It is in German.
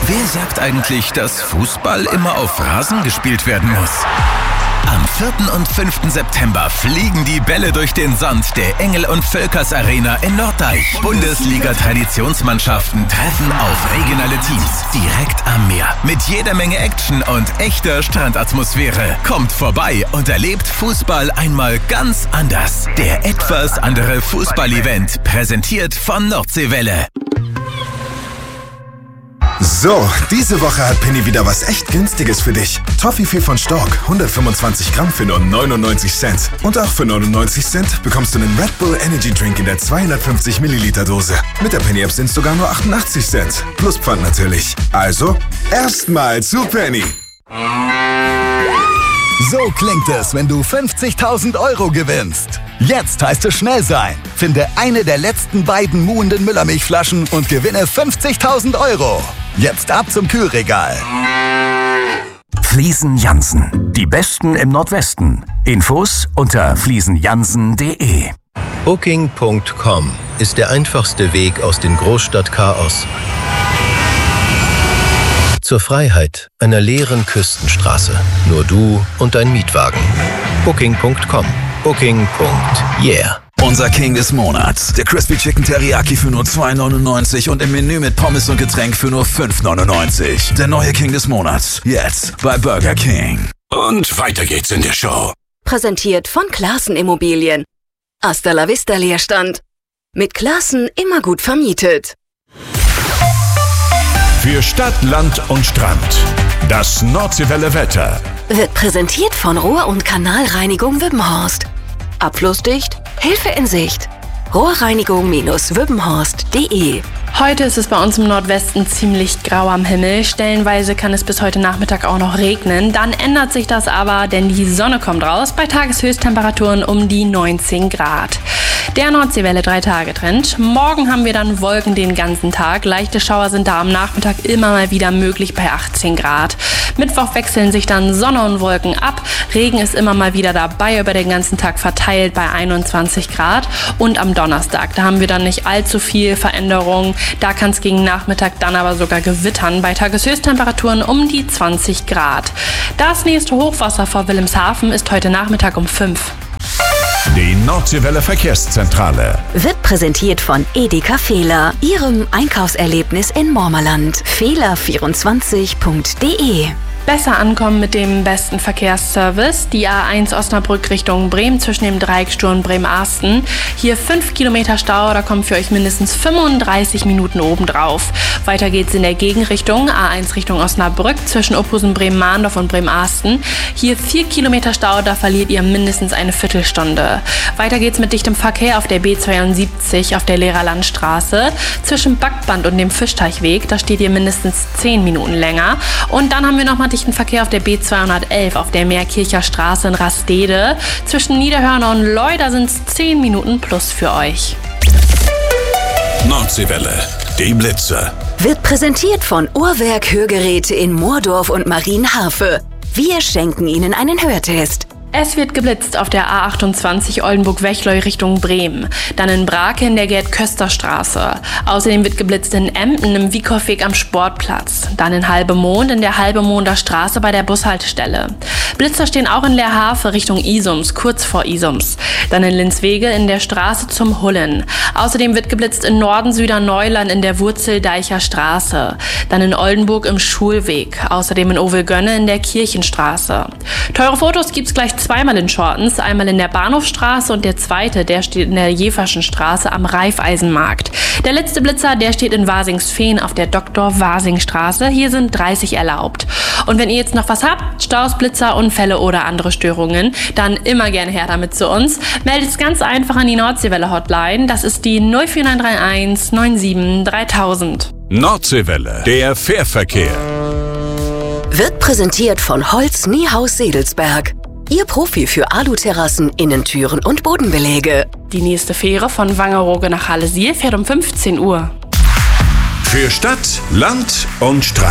Wer sagt eigentlich, dass Fußball immer auf Rasen gespielt werden muss? Am 4. und 5. September fliegen die Bälle durch den Sand der Engel- und Völkers Arena in Norddeich. Bundesliga-Traditionsmannschaften treffen auf regionale Teams direkt am Meer. Mit jeder Menge Action und echter Strandatmosphäre. Kommt vorbei und erlebt Fußball einmal ganz anders. Der etwas andere Fußball-Event, präsentiert von Nordseewelle. So, diese Woche hat Penny wieder was echt Günstiges für dich. Toffifee von Stork, 125 Gramm für nur 99 Cent. Und auch für 99 Cent bekommst du einen Red Bull Energy Drink in der 250 Milliliter Dose. Mit der Penny App sind es sogar nur 88 Cent. Plus Pfand natürlich. Also, erstmal zu Penny. So klingt es, wenn du 50.000 € gewinnst. Jetzt heißt es schnell sein. Finde eine der letzten beiden muhenden Müllermilchflaschen und gewinne 50.000 €. Jetzt ab zum Kühlregal. Fliesen Jansen. Die Besten im Nordwesten. Infos unter fliesenjansen.de. Booking.com ist der einfachste Weg aus dem Großstadtchaos zur Freiheit einer leeren Küstenstraße. Nur du und dein Mietwagen. Booking.com. Booking.yeah. Unser King des Monats. Der Crispy Chicken Teriyaki für nur $2,99 und im Menü mit Pommes und Getränk für nur $5,99. Der neue King des Monats. Jetzt bei Burger King. Und weiter geht's in der Show. Präsentiert von Classen Immobilien. Hasta la vista Leerstand. Mit Classen immer gut vermietet. Für Stadt, Land und Strand. Das Nordseewelle Wetter. Wird präsentiert von Rohr- und Kanalreinigung Wippenhorst. Abflussdicht, Hilfe in Sicht. Rohrreinigung-wippenhorst.de. Heute ist es bei uns im Nordwesten ziemlich grau am Himmel. Stellenweise kann es bis heute Nachmittag auch noch regnen. Dann ändert sich das aber, denn die Sonne kommt raus bei Tageshöchsttemperaturen um die 19 Grad. Der Nordseewelle 3-Tage-Trend. Morgen haben wir dann Wolken den ganzen Tag. Leichte Schauer sind da am Nachmittag immer mal wieder möglich bei 18 Grad. Mittwoch wechseln sich dann Sonne und Wolken ab. Regen ist immer mal wieder dabei, über den ganzen Tag verteilt bei 21 Grad. Und am Donnerstag, da haben wir dann nicht allzu viel Veränderung. Da kann es gegen Nachmittag dann aber sogar gewittern bei Tageshöchsttemperaturen um die 20 Grad. Das nächste Hochwasser vor Wilhelmshaven ist heute Nachmittag um 5. Die Nordseewelle Verkehrszentrale. Wird präsentiert von Edeka Fehler, Ihrem Einkaufserlebnis in Mormerland. Fehler24.de. Besser ankommen mit dem besten Verkehrsservice. Die A1 Osnabrück Richtung Bremen zwischen dem Dreiecksturm Bremen-Arsten. Hier 5 Kilometer Stau, da kommen für euch mindestens 35 Minuten obendrauf. Weiter geht's in der Gegenrichtung, A1 Richtung Osnabrück zwischen Ophusen, Bremen-Mahndorf und Bremen-Arsten. Hier 4 Kilometer Stau, da verliert ihr mindestens eine Viertelstunde. Weiter geht's mit dichtem Verkehr auf der B72 auf der Lehrerlandstraße. Zwischen Backband und dem Fischteichweg, da steht ihr mindestens 10 Minuten länger. Und dann haben wir nochmal dichten Verkehr auf der B211 auf der Meerkircher Straße in Rastede. Zwischen Niederhörner und Leu, sind es 10 Minuten plus für euch. Nordseewelle, die Blitze. Wird präsentiert von Uhrwerk Hörgeräte in Moordorf und Marienharfe. Wir schenken Ihnen einen Hörtest. Es wird geblitzt auf der A28 Oldenburg-Wechleu Richtung Bremen. Dann in Brake in der Gerd-Köster-Straße. Außerdem wird geblitzt in Emden im Wiekow-Weg am Sportplatz. Dann in Halbemond in der Halbemonder Straße bei der Bushaltestelle. Blitzer stehen auch in Leerhafe Richtung Isums, kurz vor Isums. Dann in Linswege in der Straße zum Hullen. Außerdem wird geblitzt in Norden-Süderneuland in der Wurzeldeicher Straße. Dann in Oldenburg im Schulweg. Außerdem in Ovelgönne in der Kirchenstraße. Teure Fotos gibt's gleich zweimal in Shortens, einmal in der Bahnhofstraße und der zweite, der steht in der Jeverschen Straße am Raiffeisenmarkt. Der letzte Blitzer, der steht in Wasingsfehn auf der Dr.-Wasing-Straße. Hier sind 30 erlaubt. Und wenn ihr jetzt noch was habt, Staus, Blitzer, Unfälle oder andere Störungen, dann immer gerne her damit zu uns. Meldet es ganz einfach an die Nordseewelle Hotline. Das ist die 04931 97 3000. Nordseewelle, der Fährverkehr. Wird präsentiert von Holz Niehaus Sedelsberg. Ihr Profi für Aluterrassen, Innentüren und Bodenbeläge. Die nächste Fähre von Wangerooge nach Halle-Siel fährt um 15 Uhr. Für Stadt, Land und Strand.